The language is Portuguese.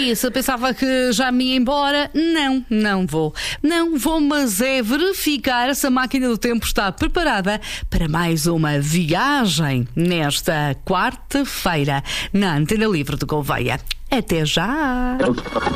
isso? Eu pensava que já me ia embora. Não vou. Não vou, mas é verificar se a máquina do tempo está preparada para mais uma viagem nesta quarta-feira na Antena Livre de Gouveia. Até já!